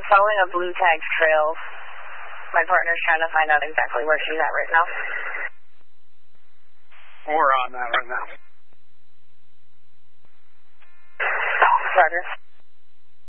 following a blue tag trail. My partner's trying to find out exactly where she's at right now. We're on that right now. Roger.